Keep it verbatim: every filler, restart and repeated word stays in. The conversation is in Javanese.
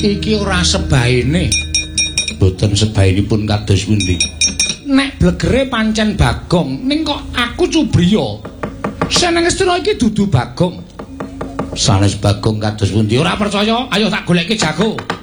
iki ora sebaene. Boten sebaenipun kados pundi? Nek blegere pancen Bagong, ning kok aku Cubriya. Seneng Astina iki dudu Bagong. Sanes Bagong kados pundi? Ora percaya? Ayo tak goleki jago.